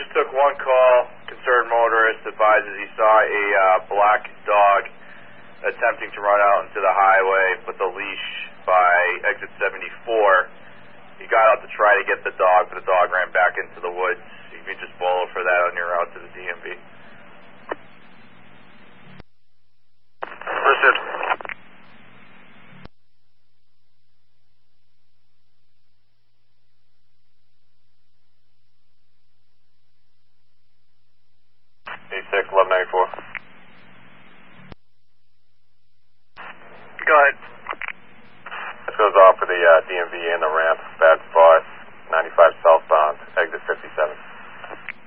just took one call. Concerned motorist advises he saw a black dog attempting to run out into the highway with a leash by exit 74. He got out to try to get the dog, but the dog ran back into the woods. You can just follow for that on your route to the DMV. Listen. A6-1194. Go ahead. This goes off for the DMV and the ramp. Bad